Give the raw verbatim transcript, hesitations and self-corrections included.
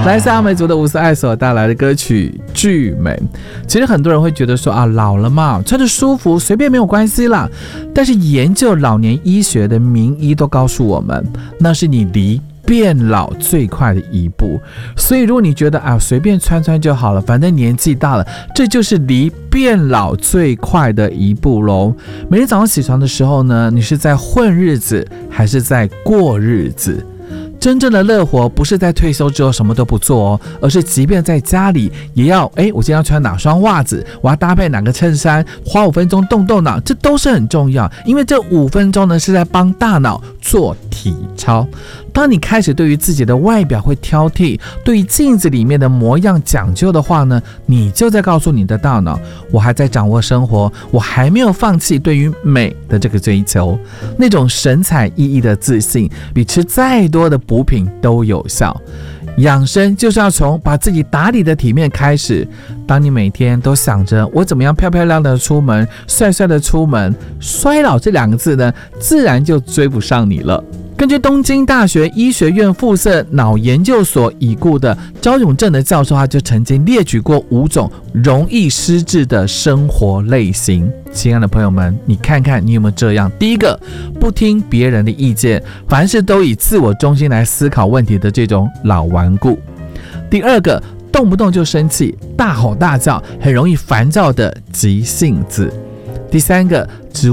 来自阿美族的五四爱所带来的歌曲《巨美》。其实很多人会觉得说啊，老了嘛，穿着舒服随便没有关系啦。但是研究老年医学的名医都告诉我们，那是你离变老最快的一步。所以如果你觉得啊随便穿穿就好了，反正年纪大了，这就是离变老最快的一步咯。每天早上起床的时候呢，你是在混日子还是在过日子？真正的乐活不是在退休之后什么都不做哦，而是即便在家里也要，哎，我今天要穿哪双袜子，我要搭配哪个衬衫，花五分钟动动脑，这都是很重要。因为这五分钟呢是在帮大脑做体操。当你开始对于自己的外表会挑剔，对于镜子里面的模样讲究的话呢，你就在告诉你的大脑，我还在掌握生活，我还没有放弃对于美的这个追求。那种神采奕奕的自信，比吃再多的补品都有效。养生就是要从把自己打理的体面开始。当你每天都想着我怎么样漂漂亮亮的出门，帅帅的出门，衰老这两个字呢，自然就追不上你了。根据东京大学医学院附设脑研究所已故的赵永正的教授，他就曾经列举过五种容易失智的生活类型。亲爱的朋友们，你看看你有没有这样？第一个，不听别人的意见，凡事都以自我中心来思考问题的这种老顽固。第二个，动不动就生气，大吼大叫，很容易烦躁的急性子。第三个，